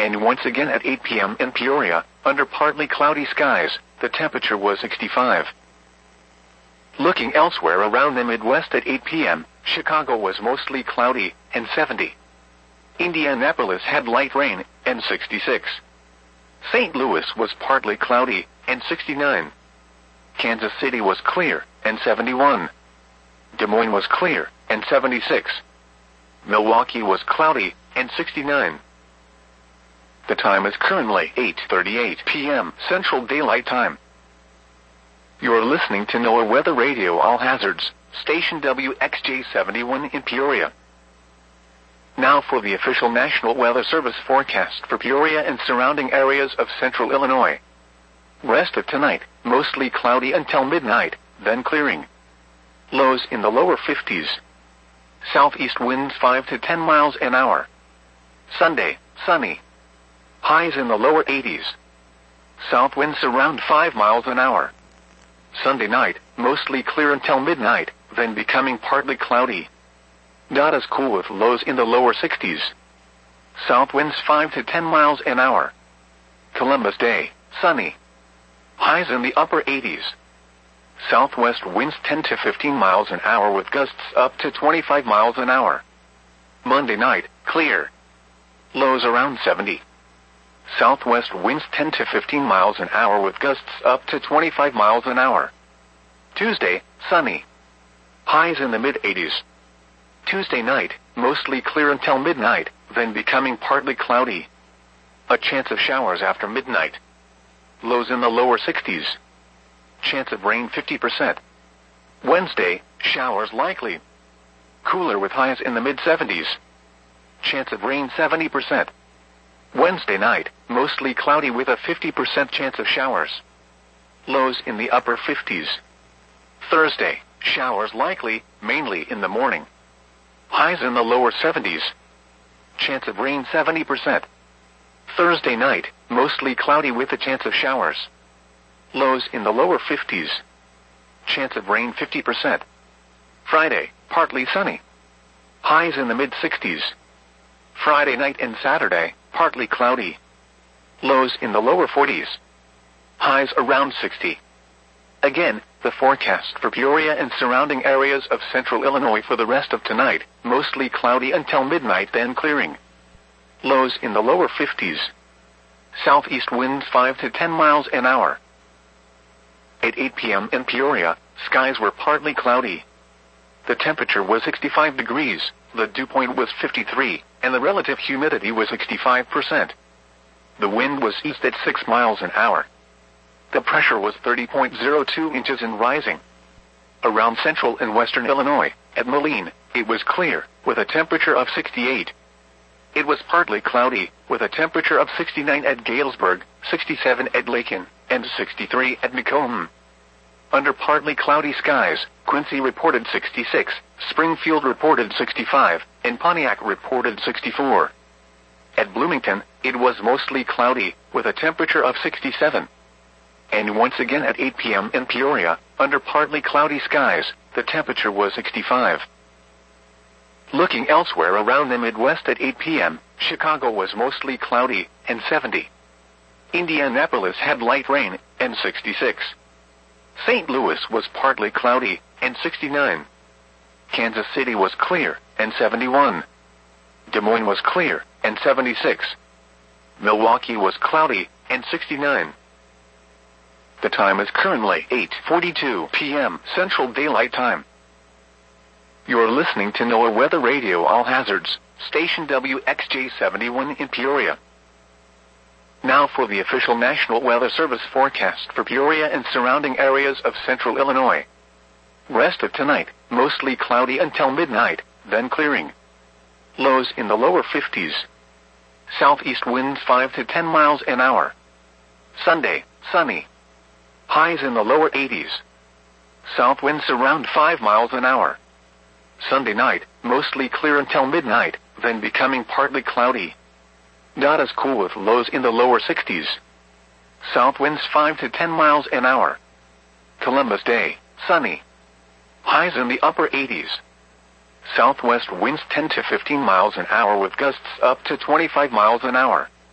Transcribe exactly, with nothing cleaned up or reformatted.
And once again at eight p m in Peoria, under partly cloudy skies, the temperature was sixty-five. Looking elsewhere around the Midwest at eight p m, Chicago was mostly cloudy, and seventy. Indianapolis had light rain, and sixty-six. Saint Louis was partly cloudy, and sixty-nine. Kansas City was clear, and seventy-one. Des Moines was clear, and seventy-six. Milwaukee was cloudy, and sixty-nine. The time is currently eight thirty-eight p m Central Daylight Time. You're listening to NOAA Weather Radio All Hazards, station W X J seventy-one in Peoria. Now for the official National Weather Service forecast for Peoria and surrounding areas of central Illinois. Rest of tonight, mostly cloudy until midnight, then clearing. Lows in the lower fifties. Southeast winds five to ten miles an hour. Sunday, sunny. Highs in the lower eighties. South winds around five miles an hour. Sunday night, mostly clear until midnight, then becoming partly cloudy. Not as cool with lows in the lower sixties. South winds five to ten miles an hour. Columbus Day, sunny. Highs in the upper eighties. Southwest winds ten to fifteen miles an hour with gusts up to twenty-five miles an hour. Monday night, clear. Lows around seventy. Southwest winds ten to fifteen miles an hour with gusts up to twenty-five miles an hour. Tuesday, sunny. Highs in the mid-eighties. Tuesday night, mostly clear until midnight, then becoming partly cloudy. A chance of showers after midnight. Lows in the lower sixties. Chance of rain fifty percent. Wednesday, showers likely. Cooler with highs in the mid-seventies. Chance of rain seventy percent. Wednesday night, mostly cloudy with a fifty percent chance of showers. Lows in the upper fifties. Thursday, showers likely, mainly in the morning. Highs in the lower seventies. Chance of rain seventy percent. Thursday night, mostly cloudy with a chance of showers. Lows in the lower fifties. Chance of rain fifty percent. Friday, partly sunny. Highs in the mid-sixties. Friday night and Saturday, partly cloudy. Lows in the lower forties. Highs around sixty. Again, the forecast for Peoria and surrounding areas of central Illinois for the rest of tonight, mostly cloudy until midnight, then clearing. Lows in the lower fifties. Southeast winds five to ten miles an hour. At eight p m in Peoria, skies were partly cloudy. The temperature was sixty-five degrees, the dew point was fifty-three, and the relative humidity was sixty-five percent. The wind was east at six miles an hour. The pressure was thirty point zero two inches and rising. Around central and western Illinois, at Moline, it was clear, with a temperature of sixty-eight. It was partly cloudy, with a temperature of sixty-nine at Galesburg, sixty-seven at Lakin, and sixty-three at Macomb. Under partly cloudy skies, Quincy reported sixty-six, Springfield reported sixty-five, and Pontiac reported sixty-four. At Bloomington, it was mostly cloudy, with a temperature of sixty-seven. And once again at eight p m in Peoria, under partly cloudy skies, the temperature was sixty-five. Looking elsewhere around the Midwest at eight p m, Chicago was mostly cloudy, and seventy. Indianapolis had light rain, and sixty-six. Saint Louis was partly cloudy, and sixty-nine. Kansas City was clear, and seventy-one. Des Moines was clear, and seventy-six. Milwaukee was cloudy, and sixty-nine. The time is currently eight forty-two p m Central Daylight Time. You're listening to NOAA Weather Radio All Hazards, station W X J seventy-one in Peoria. Now for the official National Weather Service forecast for Peoria and surrounding areas of central Illinois. Rest of tonight, mostly cloudy until midnight, then clearing. Lows in the lower fifties. Southeast winds five to ten miles an hour. Sunday, sunny. Highs in the lower eighties. South winds around five miles an hour. Sunday night, mostly clear until midnight, then becoming partly cloudy. Not as cool with lows in the lower sixties. South winds five to ten miles an hour. Columbus Day, sunny. Highs in the upper eighties. Southwest winds ten to fifteen miles an hour with gusts up to twenty-five miles an hour.